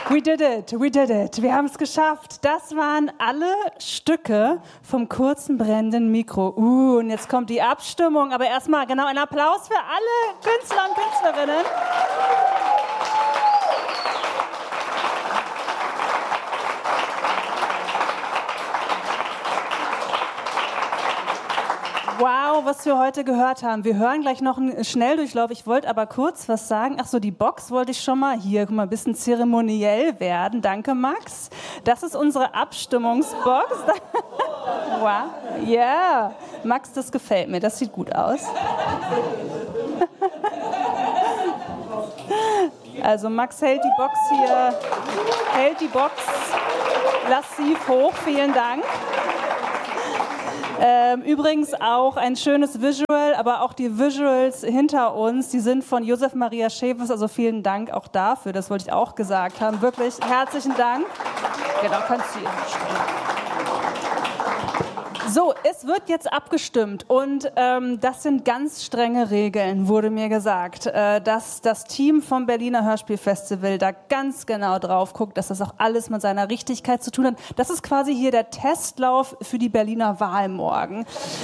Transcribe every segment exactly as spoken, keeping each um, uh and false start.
We did it, we did it. Wir haben es geschafft. Das waren alle Stücke vom kurzen brennenden Mikro. Uh, und jetzt kommt die Abstimmung. Aber erstmal genau ein Applaus für alle Künstler und Künstlerinnen. Wow, was wir heute gehört haben. Wir hören gleich noch einen Schnelldurchlauf. Ich wollte aber kurz was sagen. Ach so, die Box wollte ich schon mal. Hier, guck mal, ein bisschen zeremoniell werden. Danke, Max. Das ist unsere Abstimmungsbox. Wow. Ja, yeah. Max, das gefällt mir. Das sieht gut aus. Also Max hält die Box hier, hält die Box lassiv hoch. Vielen Dank. Ähm, übrigens auch ein schönes Visual, aber auch die Visuals hinter uns, die sind von Josef Maria Schäfers, also vielen Dank auch dafür, das wollte ich auch gesagt haben. Wirklich herzlichen Dank. Genau, kannst du hier stehen. So, es wird jetzt abgestimmt und ähm, das sind ganz strenge Regeln, wurde mir gesagt, äh, dass das Team vom Berliner Hörspielfestival da ganz genau drauf guckt, dass das auch alles mit seiner Richtigkeit zu tun hat. Das ist quasi hier der Testlauf für die Berliner Wahl morgen.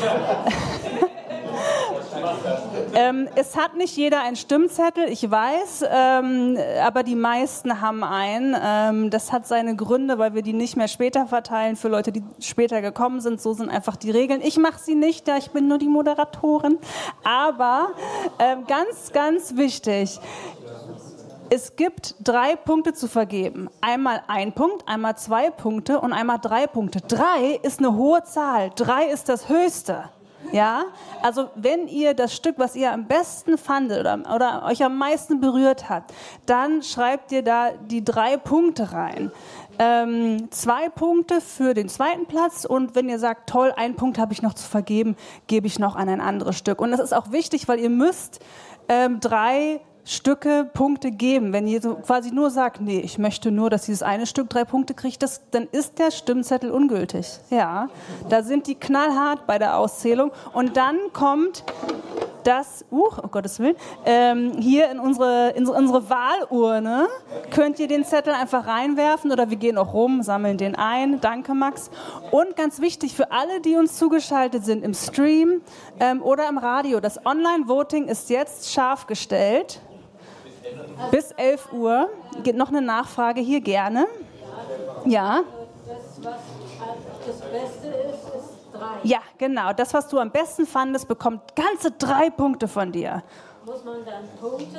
Ähm, es hat nicht jeder einen Stimmzettel, ich weiß, ähm, aber die meisten haben einen. Ähm, das hat seine Gründe, weil wir die nicht mehr später verteilen für Leute, die später gekommen sind. So sind einfach die Regeln. Ich mache sie nicht, da ich bin nur die Moderatorin. Aber ähm, ganz, ganz wichtig. Es gibt drei Punkte zu vergeben. Einmal ein Punkt, einmal zwei Punkte und einmal drei Punkte. Drei ist eine hohe Zahl. Drei ist das Höchste. Ja, also wenn ihr das Stück, was ihr am besten fandet oder, oder euch am meisten berührt hat, dann schreibt ihr da die drei Punkte rein. Ähm, zwei Punkte für den zweiten Platz und wenn ihr sagt, toll, einen Punkt habe ich noch zu vergeben, gebe ich noch an ein anderes Stück. Und das ist auch wichtig, weil ihr müsst ähm, drei Stücke Punkte geben. Wenn ihr so quasi nur sagt, nee, ich möchte nur, dass dieses eine Stück drei Punkte kriegt, das, dann ist der Stimmzettel ungültig. Ja, da sind die knallhart bei der Auszählung. Und dann kommt das, uh, um Gottes Willen, ähm, hier in unsere, in unsere Wahlurne könnt ihr den Zettel einfach reinwerfen oder wir gehen auch rum, sammeln den ein. Danke, Max. Und ganz wichtig für alle, die uns zugeschaltet sind im Stream ähm, oder im Radio, das Online-Voting ist jetzt scharf gestellt. Bis elf Uhr. Geht noch eine Nachfrage hier, gerne. Ja. Das, was das Beste ist, ist drei. Ja, genau. Das, was du am besten fandest, bekommt ganze drei Punkte von dir. Muss man dann Punkte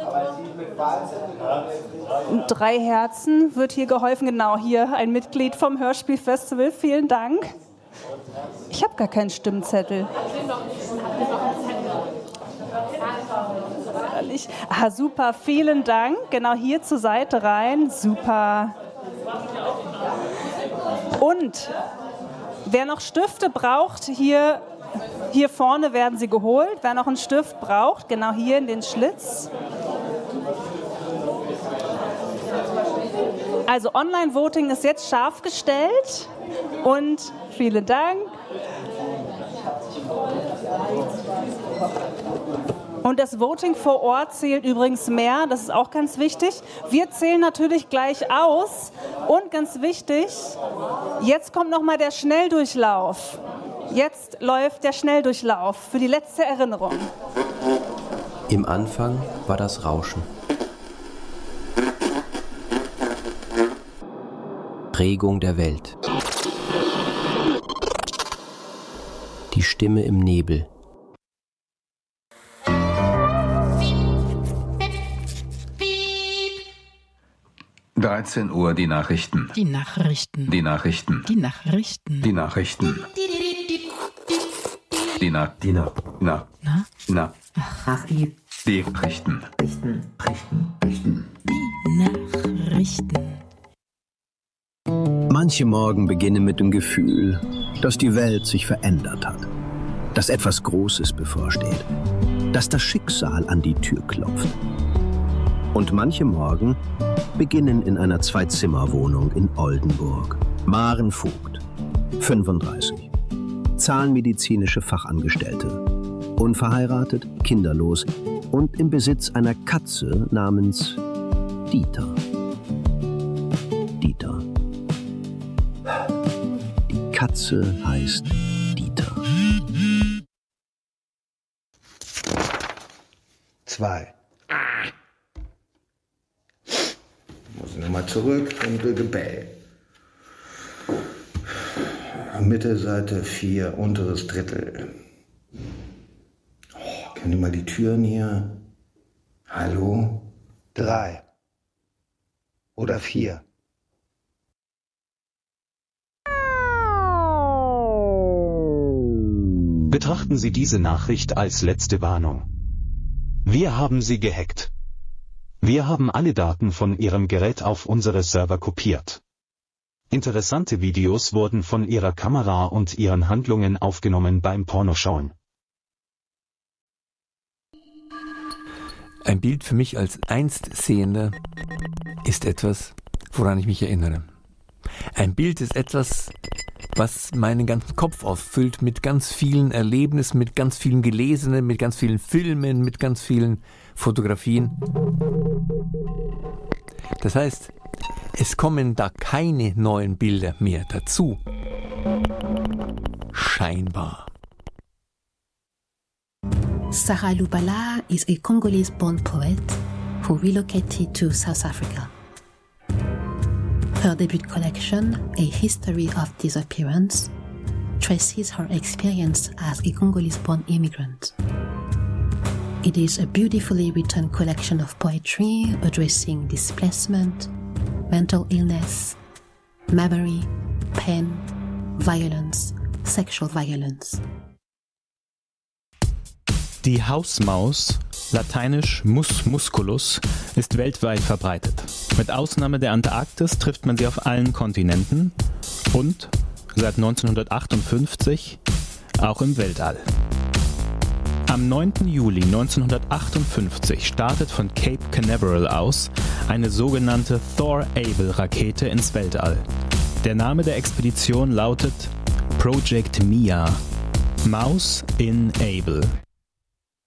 machen? Drei Herzen wird hier geholfen. Genau, hier ein Mitglied vom Hörspielfestival. Vielen Dank. Ich habe gar keinen Stimmzettel. Ah, super, vielen Dank. Genau hier zur Seite rein. Super. Und wer noch Stifte braucht, hier, hier vorne werden sie geholt. Wer noch einen Stift braucht, genau hier in den Schlitz. Also Online-Voting ist jetzt scharf gestellt. Und vielen Dank. Und das Voting vor Ort zählt übrigens mehr, das ist auch ganz wichtig. Wir zählen natürlich gleich aus. Und ganz wichtig, jetzt kommt nochmal der Schnelldurchlauf. Jetzt läuft der Schnelldurchlauf für die letzte Erinnerung. Im Anfang war das Rauschen. Prägung der Welt. Die Stimme im Nebel. dreizehn Uhr, die Nachrichten. Die Nachrichten. Die Nachrichten. Die Nachrichten. Die Nachrichten. Die Na... Die Na... Na... Na? Na... Ach, die... Die Nachrichten. Richten. Richten. Richten. Die Nachrichten. Manche Morgen beginnen mit dem Gefühl, dass die Welt sich verändert hat. Dass etwas Großes bevorsteht. Dass das Schicksal an die Tür klopft. Und manche Morgen beginnen in einer Zwei-Zimmer-Wohnung in Oldenburg. Maren Vogt, fünfunddreißig, zahnmedizinische Fachangestellte, unverheiratet, kinderlos und im Besitz einer Katze namens Dieter. Katze heißt Dieter. Zwei. Ah. Muss nochmal zurück und Gebell. Mitte Seite vier, unteres Drittel. Oh, können die mal die Türen hier? Hallo? Drei. Oder vier. Betrachten Sie diese Nachricht als letzte Warnung. Wir haben Sie gehackt. Wir haben alle Daten von Ihrem Gerät auf unsere Server kopiert. Interessante Videos wurden von Ihrer Kamera und Ihren Handlungen aufgenommen beim Pornoschauen. Ein Bild für mich als Einstsehender ist etwas, woran ich mich erinnere. Ein Bild ist etwas, was meinen ganzen Kopf auffüllt mit ganz vielen Erlebnissen, mit ganz vielen Gelesenen, mit ganz vielen Filmen, mit ganz vielen Fotografien. Das heißt, es kommen da keine neuen Bilder mehr dazu. Scheinbar. Sarah Lubala is a Congolese-born poet who relocated to South Africa. Her debut collection, A History of Disappearance, traces her experience as a Congolese-born immigrant. It is a beautifully written collection of poetry addressing displacement, mental illness, memory, pain, violence, sexual violence. Die Hausmaus, lateinisch Mus musculus, ist weltweit verbreitet. Mit Ausnahme der Antarktis trifft man sie auf allen Kontinenten und seit neunzehnhundertachtundfünfzig auch im Weltall. Am neunten Juli neunzehnhundertachtundfünfzig startet von Cape Canaveral aus eine sogenannte Thor-Able-Rakete ins Weltall. Der Name der Expedition lautet Project Mia, Maus in Able.